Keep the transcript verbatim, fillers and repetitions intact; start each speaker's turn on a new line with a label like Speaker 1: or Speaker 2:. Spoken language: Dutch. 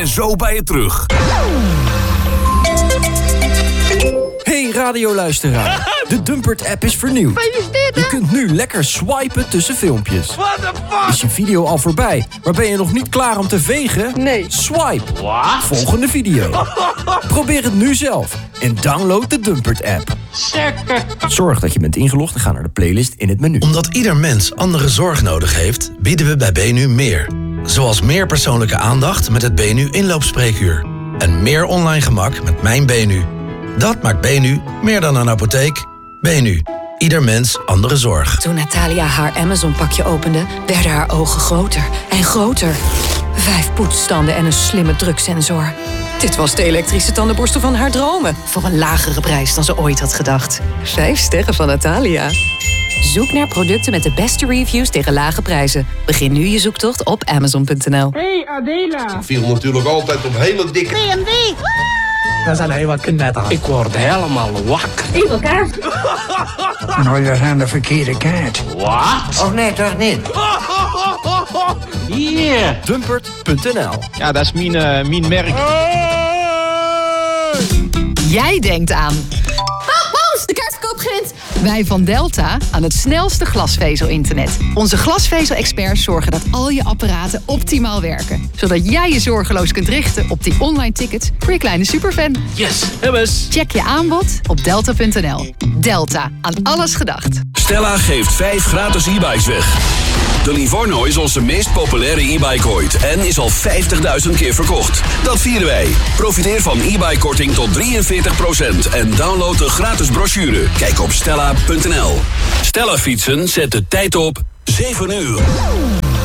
Speaker 1: En zo bij je terug.
Speaker 2: Hey radioluisteraar, de Dumpert-app is vernieuwd. Je kunt nu lekker swipen tussen filmpjes.
Speaker 3: What the fuck?
Speaker 2: Is je video al voorbij, maar ben je nog niet klaar om te vegen?
Speaker 3: Nee.
Speaker 2: Swipe.
Speaker 3: What?
Speaker 2: Volgende video. Probeer het nu zelf en download de Dumpert-app.
Speaker 3: Zeker.
Speaker 2: Zorg dat je bent ingelogd en ga naar de playlist in het menu.
Speaker 4: Omdat ieder mens andere zorg nodig heeft, bieden we bij Benu meer. Zoals meer persoonlijke aandacht met het Benu inloopspreekuur. En meer online gemak met Mijn Benu. Dat maakt Benu meer dan een apotheek. Benu. Ieder mens andere zorg.
Speaker 5: Toen Natalia haar Amazon-pakje opende, werden haar ogen groter en groter. Vijf poetsstanden en een slimme druksensor. Dit was de elektrische tandenborstel van haar dromen. Voor een lagere prijs dan ze ooit had gedacht. Vijf sterren van Natalia. Zoek naar producten met de beste reviews tegen lage prijzen. Begin nu je zoektocht op amazon punt n l.
Speaker 6: Hey Adela.
Speaker 7: Ik viel natuurlijk altijd op hele dikke...
Speaker 6: B M W.
Speaker 3: Dat zijn helemaal knetter. Ik word helemaal wakker.
Speaker 6: Evil kaart.
Speaker 8: Nou, dat aan de verkeerde kaart.
Speaker 3: Wat?
Speaker 8: Of nee, toch niet?
Speaker 3: Hier.
Speaker 2: Dumpert punt n l.
Speaker 9: Ja, dat is mijn, uh, mijn merk.
Speaker 10: Jij denkt aan... Oh, Paus, de kaartverkoop begint! Wij van Delta aan het snelste glasvezel-internet. Onze glasvezel-experts zorgen dat al je apparaten optimaal werken. Zodat jij je zorgeloos kunt richten op die online tickets voor je kleine superfan.
Speaker 3: Yes, hebbes.
Speaker 10: Check je aanbod op delta punt n l. Delta, aan alles gedacht.
Speaker 1: Stella geeft vijf gratis e-bikes weg. De Livorno is onze meest populaire e-bike ooit en is al vijftigduizend keer verkocht. Dat vieren wij. Profiteer van e-bike-korting tot drieënveertig procent en download de gratis brochure. Kijk op stella punt n l. Stella fietsen zet de tijd op zeven uur.